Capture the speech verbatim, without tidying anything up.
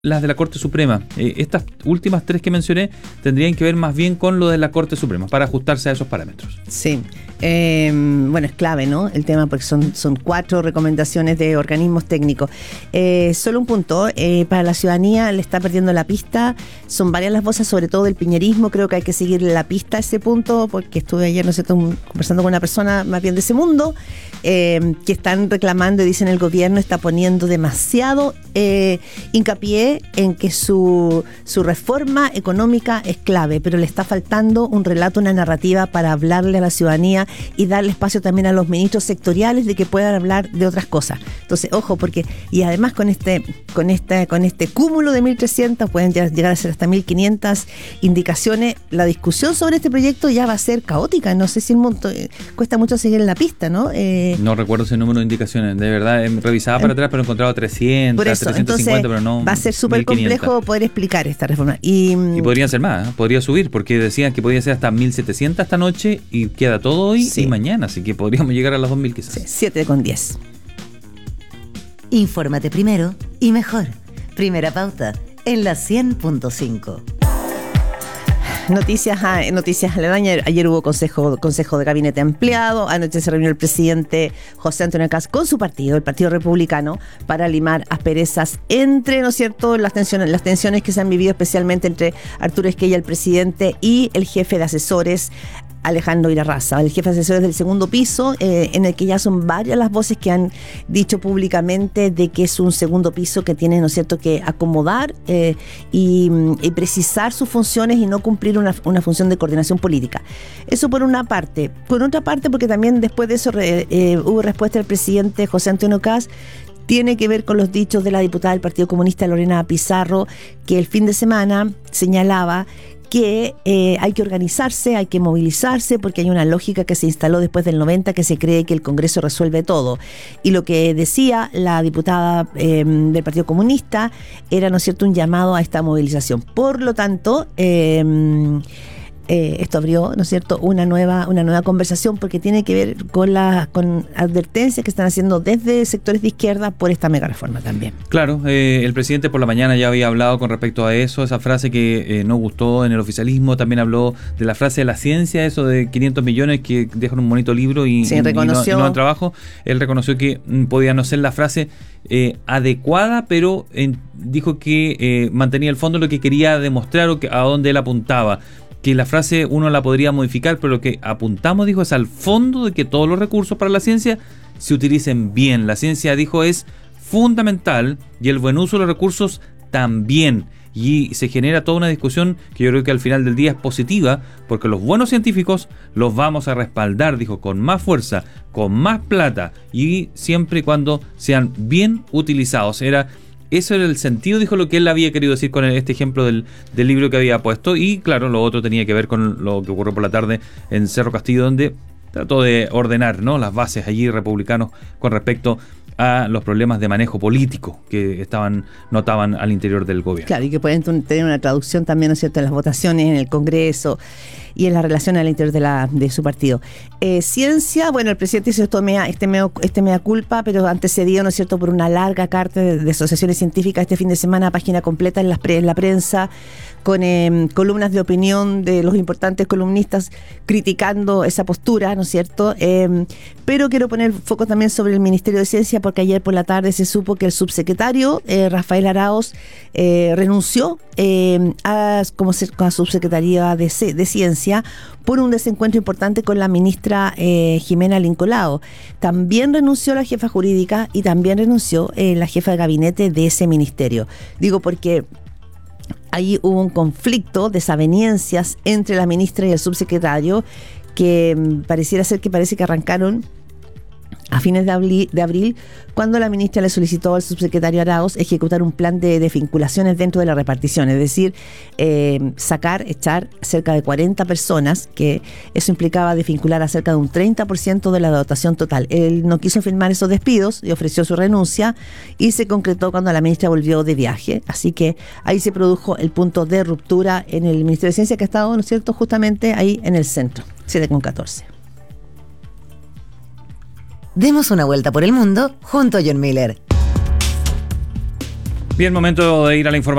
las de la Corte Suprema. Eh, estas últimas tres que mencioné tendrían que ver más bien con lo de la Corte Suprema, para ajustarse a esos parámetros. Sí, eh, bueno, es clave, ¿no? El tema, porque son, son cuatro recomendaciones de organismos técnicos. Eh, solo un punto, eh, para la ciudadanía le está perdiendo la pista, son varias las voces, sobre todo del piñerismo, creo que hay que seguirle la pista a ese punto, porque estuve ayer, no sé, conversando con una persona más bien de ese mundo, eh, que están reclamando y dicen el gobierno está poniendo demasiado eh, hincapié en que su, su reforma económica es clave, pero le está faltando un relato, una narrativa para hablarle a la ciudadanía y darle espacio también a los ministros sectoriales de que puedan hablar de otras cosas. Entonces, ojo, porque, y además con este, con este, con este cúmulo de mil trescientas, pueden llegar a ser hasta mil quinientas indicaciones, la discusión sobre este proyecto ya va a ser caótica. No sé si el monto, eh, cuesta mucho seguir en la pista, ¿no? Eh, no recuerdo ese número de indicaciones, de verdad, revisaba para atrás, pero he encontrado trescientas, eso, trescientos cincuenta, entonces, pero no. Va a ser súper complejo poder explicar esta reforma. Y, y podrían ser más, ¿eh? Podría subir, porque decían que podía ser hasta mil setecientas esta noche y queda todo hoy sí. y mañana, así que podríamos llegar a las dos mil quizás. Sí, siete con diez. Infórmate primero y mejor. Primera Pauta, en la cien punto cinco. Noticias, noticias aledañas. Ayer hubo consejo, consejo de gabinete ampliado. Anoche se reunió el presidente José Antonio Kast con su partido, el Partido Republicano, para limar asperezas entre, ¿no es cierto?, las tensiones, las tensiones que se han vivido especialmente entre Arturo Esquella, el presidente, y el jefe de asesores, Alejandro Irarraza, el jefe de asesores del segundo piso, eh, en el que ya son varias las voces que han dicho públicamente de que es un segundo piso que tiene, ¿no es cierto?, que acomodar eh, y, y precisar sus funciones y no cumplir una, una función de coordinación política. Eso por una parte. Por otra parte, porque también después de eso eh, eh, hubo respuesta del presidente José Antonio Kast, tiene que ver con los dichos de la diputada del Partido Comunista Lorena Pizarro, que el fin de semana señalaba que eh, hay que organizarse, hay que movilizarse, porque hay una lógica que se instaló después del noventa, que se cree que el Congreso resuelve todo. Y lo que decía la diputada eh, del Partido Comunista era, ¿no es cierto?, un llamado a esta movilización. Por lo tanto, eh, Eh, esto abrió, ¿no es cierto?, una nueva, una nueva conversación, porque tiene que ver con las con advertencias que están haciendo desde sectores de izquierda por esta mega reforma también. Claro, eh, el presidente por la mañana ya había hablado con respecto a eso, esa frase que eh, no gustó en el oficialismo. También habló de la frase de la ciencia, eso de quinientos millones que dejan un bonito libro y, sí, y, reconoció, y, no, y no en trabajo. Él reconoció que mm, podía no ser la frase eh, adecuada, pero eh, dijo que eh, mantenía el fondo, lo que quería demostrar o que, a dónde él apuntaba. Que la frase uno la podría modificar, pero lo que apuntamos, dijo, es al fondo de que todos los recursos para la ciencia se utilicen bien. La ciencia, dijo, es fundamental y el buen uso de los recursos también. Y se genera toda una discusión que yo creo que al final del día es positiva, porque los buenos científicos los vamos a respaldar, dijo, con más fuerza, con más plata y siempre y cuando sean bien utilizados. Era... Eso era el sentido, dijo, lo que él había querido decir con este ejemplo del, del libro que había puesto. Y claro, lo otro tenía que ver con lo que ocurrió por la tarde en Cerro Castillo, donde trató de ordenar, ¿no?, las bases allí republicanos con respecto a los problemas de manejo político que estaban notaban al interior del gobierno. Claro, y que pueden tener una traducción también, ¿no es cierto?, en las votaciones, en el Congreso y en la relación al interior de, la, de su partido. Eh, ciencia, bueno, el presidente hizo esto mea, este, mea, este mea culpa, pero antecedido, ¿no es cierto?, por una larga carta de, de asociaciones científicas este fin de semana, página completa en, las pre, en la prensa, con eh, columnas de opinión de los importantes columnistas criticando esa postura, ¿no es cierto? Eh, pero quiero poner foco también sobre el Ministerio de Ciencia, porque ayer por la tarde se supo que el subsecretario eh, Rafael Araoz eh, renunció eh, a, como se, a subsecretaría de, de Ciencia por un desencuentro importante con la ministra eh, Jimena Lincolao. También renunció la jefa jurídica y también renunció eh, la jefa de gabinete de ese ministerio. Digo porque ahí hubo un conflicto, desavenencias entre la ministra y el subsecretario que pareciera ser que parece que arrancaron a fines de abril, de abril, cuando la ministra le solicitó al subsecretario Araoz ejecutar un plan de desvinculaciones dentro de la repartición, es decir, eh, sacar, echar cerca de cuarenta personas, que eso implicaba desvincular a cerca de un treinta por ciento de la dotación total. Él no quiso firmar esos despidos y ofreció su renuncia, y se concretó cuando la ministra volvió de viaje, así que ahí se produjo el punto de ruptura en el Ministerio de Ciencia, que ha estado, ¿no es cierto?, justamente ahí en el centro, siete con catorce. Demos una vuelta por el mundo junto a John Miller. Bien, momento de ir a la información.